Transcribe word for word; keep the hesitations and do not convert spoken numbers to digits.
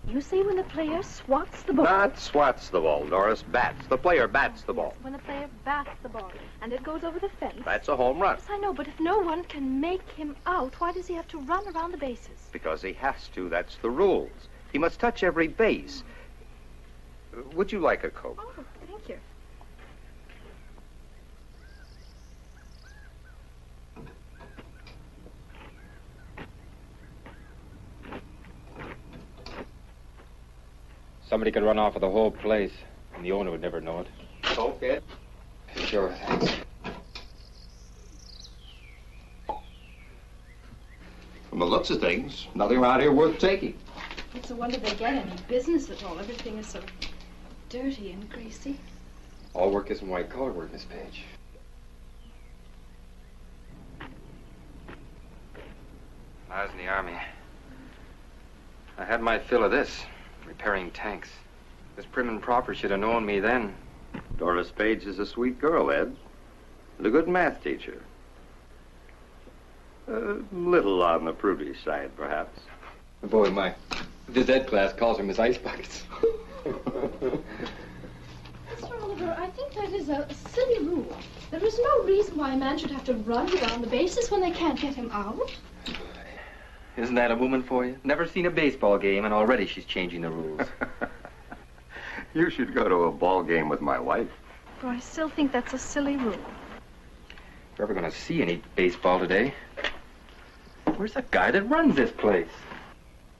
You say when the player swats the ball. Not swats the ball, Doris. Bats. The player bats the ball. Yes, when the player bats the ball and it goes over the fence. That's a home run. Yes, I know, but if no one can make him out, why does he have to run around the bases? Because he has to. That's the rules. He must touch every base. Would you like a Coke? Oh, thank you. Somebody could run off with the whole place, and the owner would never know it. Coke, Ed? Sure, thanks. From the looks of things, nothing around here worth taking. It's a wonder they get any business at all. Everything is so dirty and greasy. All work isn't white-collar work, Miss Page. I was in the Army. I had my fill of this, repairing tanks. This prim and proper should have known me then. Doris Page is a sweet girl, Ed. And a good math teacher. A little on the prudish side, perhaps. Boy, my phys ed class calls her Miss Ice Buckets. Mister Oliver, I think that is a silly rule. There is no reason why a man should have to run around the bases when they can't get him out. Isn't that a woman for you? Never seen a baseball game, and already she's changing the rules. You should go to a ball game with my wife. But I still think that's a silly rule. If we're ever going to see any baseball today, where's the guy that runs this place?